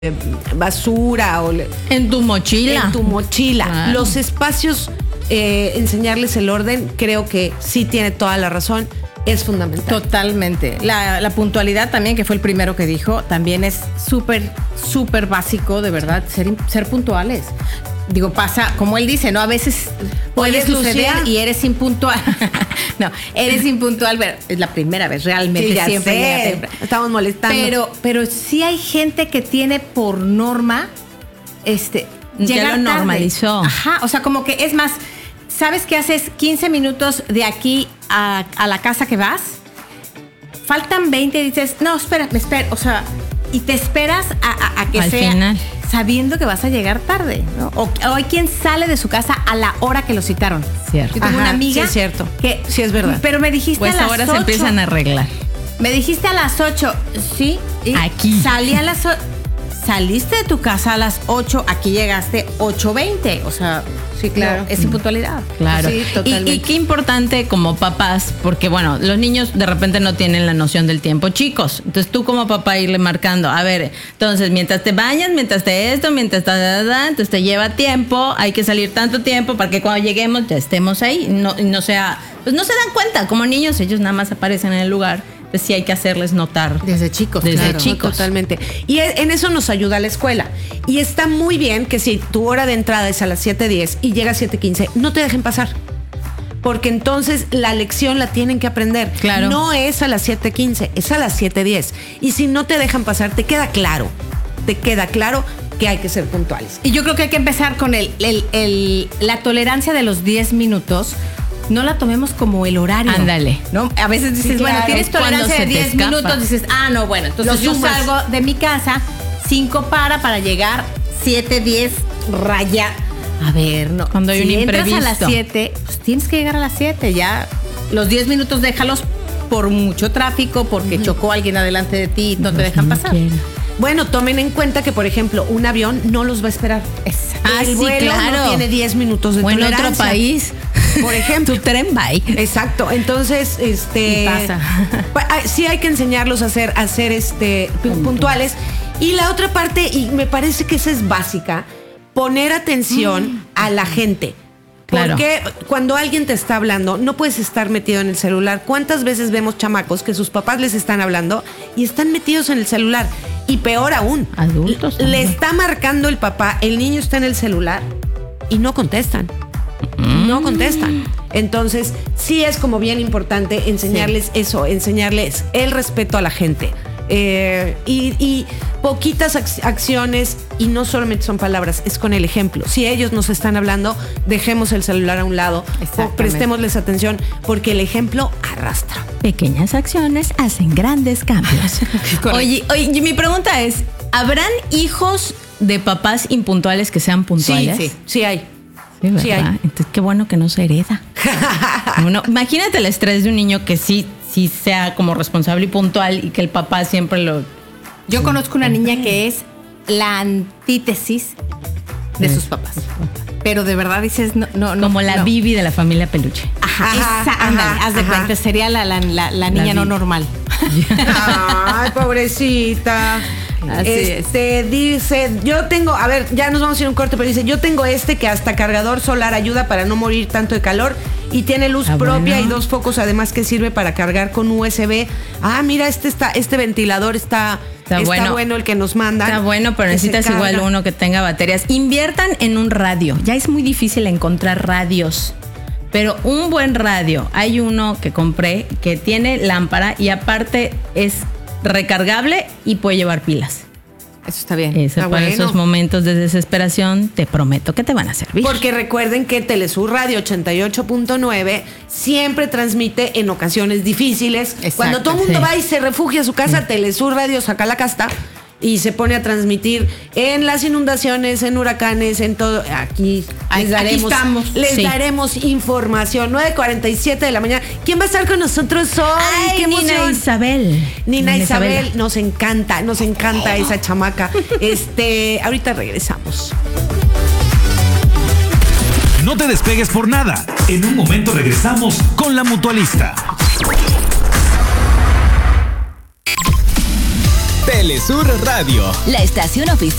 basura o en tu mochila. En tu mochila. Claro. Los espacios, enseñarles el orden, creo que sí tiene toda la razón. Es fundamental. Totalmente. La puntualidad también, que fue el primero que dijo, también es súper, súper básico, de verdad, ser puntuales. Digo, pasa, como él dice, ¿no? A veces puede suceder y eres impuntual. No, eres impuntual, pero es la primera vez, realmente. Sí, ya siempre sé. llega temprano. Estamos molestando. Pero sí hay gente que tiene por norma, ya lo normalizó. Ajá, o sea, como que es más, ¿sabes qué haces 15 minutos de aquí a la casa que vas? Faltan 20 y dices, no, espera, o sea, y te esperas a que al sea final, sabiendo que vas a llegar tarde, ¿no? O hay quien sale de su casa a la hora que lo citaron. Cierto. Yo tengo una amiga. Sí, es cierto. Que, sí, es verdad. Pero me dijiste pues a las ahora 8. se empiezan a arreglar. Me dijiste a las 8. Sí. Y aquí. Salí a las 8. Saliste de tu casa a las 8. Aquí llegaste 8:20. O sea, sí, claro. No, es impuntualidad. Claro. Sí, totalmente. Y qué importante como papás, porque bueno, los niños de repente no tienen la noción del tiempo, chicos. Entonces tú como papá irle marcando, a ver, entonces mientras te bañas, mientras te esto, mientras entonces te lleva tiempo, hay que salir tanto tiempo para que cuando lleguemos ya estemos ahí. No sea, pues no se dan cuenta, como niños, ellos nada más aparecen en el lugar. Entonces sí hay que hacerles notar. Desde chicos. Desde claro. chicos. Totalmente. Y en eso nos ayuda la escuela. Y está muy bien que si tu hora de entrada es a las 7:10 y llega a 7:15, no te dejen pasar. Porque entonces la lección la tienen que aprender. Claro. No es a las 7:15, es a las 7:10. Y si no te dejan pasar, te queda claro que hay que ser puntuales. Y yo creo que hay que empezar con la tolerancia de los 10 minutos. No la tomemos como el horario. Ándale. ¿No? A veces dices, Sí, claro. bueno, tienes tolerancia Cuando de se te 10 escapa. minutos, dices, no, bueno, entonces Lo yo sumas. salgo de mi casa 5 para llegar 7:10 raya. A ver, no. Cuando hay un entras imprevisto. a las 7, pues tienes que llegar a las 7 ya. Los 10 minutos déjalos por mucho tráfico, porque chocó alguien adelante de ti y no te dejan pasar. Bueno, tomen en cuenta que, por ejemplo, un avión no los va a esperar. Ah, El sí, vuelo claro. no tiene 10 minutos de O en tolerancia. otro país, Por ejemplo. tu tren va ahí. Exacto. Entonces, Y pasa. sí hay que enseñarlos a ser puntuales. Y la otra parte, y me parece que esa es básica, poner atención a la gente. Claro. Porque cuando alguien te está hablando, no puedes estar metido en el celular. ¿Cuántas veces vemos chamacos que sus papás les están hablando y están metidos en el celular? Y peor aún, Adultos le también. está marcando el papá, el niño está en el celular y no contestan. No contestan. Entonces, sí es como bien importante enseñarles eso, enseñarles el respeto a la gente. Y poquitas acciones, y no solamente son palabras, es con el ejemplo. Si ellos nos están hablando, dejemos el celular a un lado, o prestémosles atención, porque el ejemplo arrastra. Pequeñas acciones hacen grandes cambios. Oye, mi pregunta es, ¿habrán hijos de papás impuntuales que sean puntuales? Sí hay. Sí, ¿verdad? Sí hay. Entonces, qué bueno que no se hereda. Bueno, imagínate el estrés de un niño que sí sea como responsable y puntual y que el papá siempre lo... Yo conozco una niña que es la antítesis de sus papás. Pero de verdad dices, no. Como la Bibi de la familia Peluche. Ándale, haz de cuenta, sería la niña no Bibi. normal. Ay, pobrecita. Así Dice, yo tengo, a ver, ya nos vamos a ir a un corte, pero dice, yo tengo que hasta cargador solar ayuda para no morir tanto de calor y tiene luz propia bueno. y 2 focos además que sirve para cargar con USB. Ah, mira, este ventilador está bueno el que nos mandan. Está bueno, pero necesitas igual uno que tenga baterías. Inviertan en un radio. Ya es muy difícil encontrar radios, pero un buen radio. Hay uno que compré que tiene lámpara y aparte es recargable y puede llevar pilas. Eso está bien. Eso Está para bueno. esos momentos de desesperación, te prometo que te van a servir. Porque recuerden que Telesur Radio 88.9 siempre transmite en ocasiones difíciles. Exacto, Cuando todo el mundo sí. va y se refugia a su casa, Telesur Radio saca la casta y se pone a transmitir en las inundaciones, en huracanes, en todo. Aquí les daremos información. 9:47 de la mañana. ¿Quién va a estar con nosotros hoy? Ay, ¡Qué emoción! Nina Isabel. Nina Isabel, nos encanta esa chamaca. Ahorita regresamos. No te despegues por nada. En un momento regresamos con La Mutualista. Telesur Radio. La estación oficial